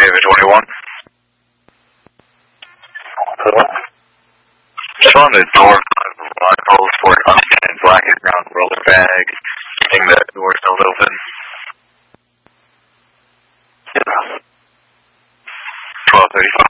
David 21. Hello? Just on the door, rifles for and black and brown roller bag. You think that door's held open? Yeah. 1235.